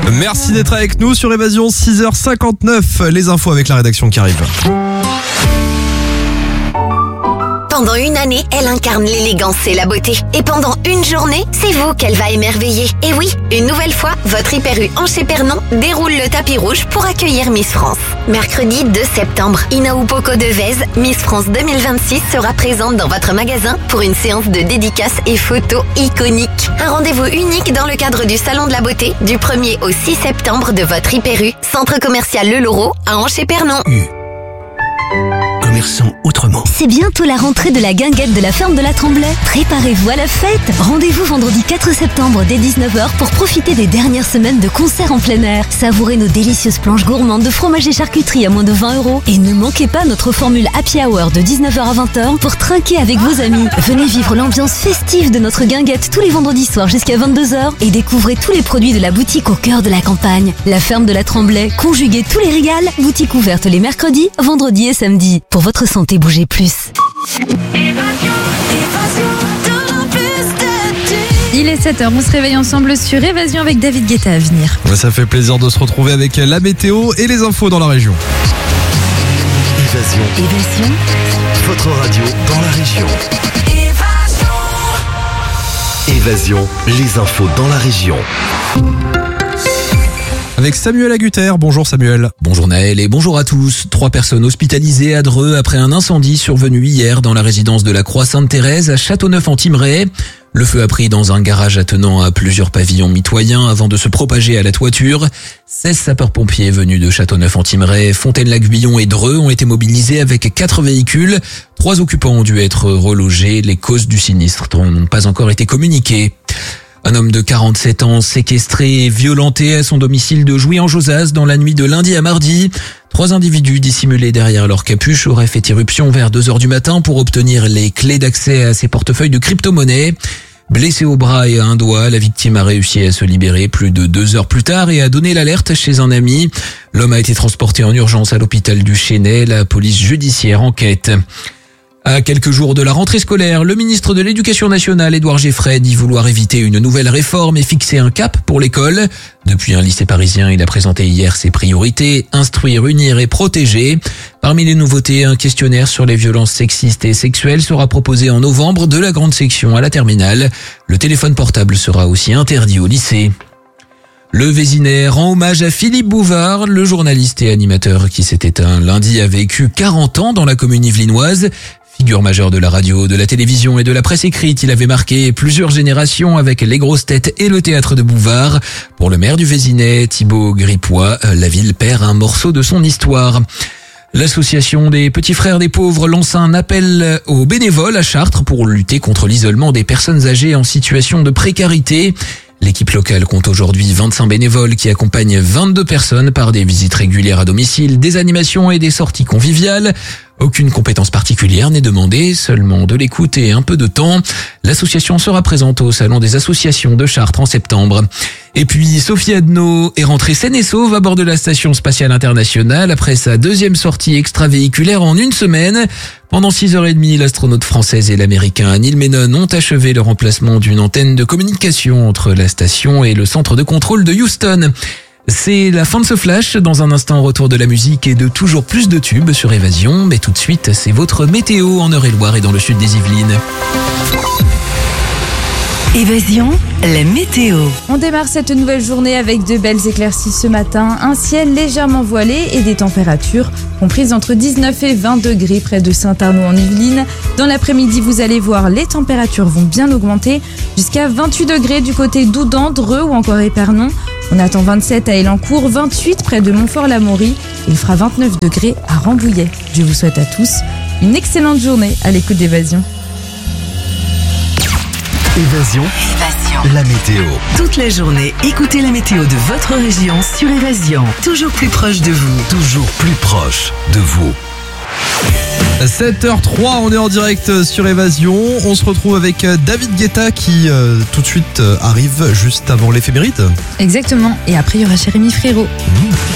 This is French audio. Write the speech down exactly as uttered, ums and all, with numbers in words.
Merci d'être avec nous sur Évasion, six heures cinquante-neuf. Les infos avec la rédaction qui arrive. Pendant une année, elle incarne l'élégance et la beauté. Et pendant une journée, c'est vous qu'elle va émerveiller. Et oui, une nouvelle fois, votre Hyper U Angers-Pernon déroule le tapis rouge pour accueillir Miss France. Mercredi deux septembre, Inaupoko Devez, Miss France deux mille vingt-six, sera présente dans votre magasin pour une séance de dédicaces et photos iconiques. Un rendez-vous unique dans le cadre du Salon de la Beauté du premier au six septembre de votre Hyper U, centre commercial Le Laureau à Angers-Pernon. U. Commerçant autrement. C'est bientôt la rentrée de la guinguette de la ferme de la Tremblay. Préparez-vous à la fête. Rendez-vous vendredi quatre septembre dès dix-neuf heures pour profiter des dernières semaines de concerts en plein air. Savourez nos délicieuses planches gourmandes de fromage et charcuterie à moins de vingt euros. Et ne manquez pas notre formule Happy Hour de dix-neuf heures à vingt heures pour trinquer avec vos amis. Venez vivre l'ambiance festive de notre guinguette tous les vendredis soirs jusqu'à vingt-deux heures et découvrez tous les produits de la boutique au cœur de la campagne. La ferme de la Tremblay, conjuguez tous les régals. Boutique ouverte les mercredis, vendredis et samedis. Pour votre santé, bougez plus. Il est sept heures, on se réveille ensemble sur Évasion avec David Guetta à venir. Ça fait plaisir de se retrouver avec la météo et les infos dans la région. Évasion. Évasion. Votre radio dans la région. Évasion, les infos dans la région. Avec Samuel Agutter. Bonjour Samuel. Bonjour Naël et bonjour à tous. Trois personnes hospitalisées à Dreux après un incendie survenu hier dans la résidence de la Croix-Sainte-Thérèse à Châteauneuf-en-Thymerais. Le feu a pris dans un garage attenant à plusieurs pavillons mitoyens avant de se propager à la toiture. seize sapeurs-pompiers venus de Châteauneuf-en-Thymerais, Fontaine-la-Guyon et Dreux ont été mobilisés avec quatre véhicules. Trois occupants ont dû être relogés. Les causes du sinistre n'ont pas encore été communiquées. Un homme de quarante-sept ans séquestré et violenté à son domicile de Jouy-en-Josas dans la nuit de lundi à mardi. Trois individus dissimulés derrière leur capuche auraient fait irruption vers deux heures du matin pour obtenir les clés d'accès à ses portefeuilles de crypto-monnaie. Blessé au bras et à un doigt, la victime a réussi à se libérer plus de deux heures plus tard et a donné l'alerte chez un ami. L'homme a été transporté en urgence à l'hôpital du Chesnay. La police judiciaire enquête. À quelques jours de la rentrée scolaire, le ministre de l'Éducation nationale, Édouard Geffray, dit vouloir éviter une nouvelle réforme et fixer un cap pour l'école. Depuis un lycée parisien, il a présenté hier ses priorités, instruire, unir et protéger. Parmi les nouveautés, un questionnaire sur les violences sexistes et sexuelles sera proposé en novembre de la grande section à la terminale. Le téléphone portable sera aussi interdit au lycée. Le Vésinet rend hommage à Philippe Bouvard, le journaliste et animateur qui s'est éteint lundi a vécu quarante ans dans la commune yvelinoise. Figure majeure de la radio, de la télévision et de la presse écrite, il avait marqué plusieurs générations avec les grosses têtes et le théâtre de Bouvard. Pour le maire du Vésinet, Thibaut Gripois, la ville perd un morceau de son histoire. L'association des Petits Frères des Pauvres lance un appel aux bénévoles à Chartres pour lutter contre l'isolement des personnes âgées en situation de précarité. L'équipe locale compte aujourd'hui vingt-cinq bénévoles qui accompagnent vingt-deux personnes par des visites régulières à domicile, des animations et des sorties conviviales. Aucune compétence particulière n'est demandée, seulement de l'écoute et un peu de temps. L'association sera présente au Salon des associations de Chartres en septembre. Et puis, Sophie Adno est rentrée saine et sauve à bord de la Station spatiale internationale après sa deuxième sortie extravéhiculaire en une semaine. Pendant six heures trente, l'astronaute française et l'américain Neil Menon ont achevé le remplacement d'une antenne de communication entre la station et le centre de contrôle de Houston. C'est la fin de ce flash. Dans un instant, retour de la musique et de toujours plus de tubes sur Évasion. Mais tout de suite, c'est votre météo en Eure-et-Loire et dans le sud des Yvelines. Évasion, la météo. On démarre cette nouvelle journée avec de belles éclaircies ce matin, un ciel légèrement voilé et des températures comprises entre dix-neuf et vingt degrés près de Saint-Arnaud en Yvelines. Dans l'après-midi, vous allez voir, les températures vont bien augmenter jusqu'à vingt-huit degrés du côté d'Oudan, Dreux ou encore Épernon. On attend vingt-sept à Elancourt, vingt-huit près de Montfort-l'Amaury. Il fera vingt-neuf degrés à Rambouillet. Je vous souhaite à tous une excellente journée à l'écoute d'Évasion. Évasion. Évasion. La météo. Toute la journée, écoutez la météo de votre région sur Évasion. Toujours plus proche de vous. Toujours plus proche de vous. sept heures trois, on est en direct sur Évasion. On se retrouve avec David Guetta qui euh, tout de suite euh, arrive juste avant l'éphéméride. Exactement. Et après, il y aura Jérémy Frérot. Mmh.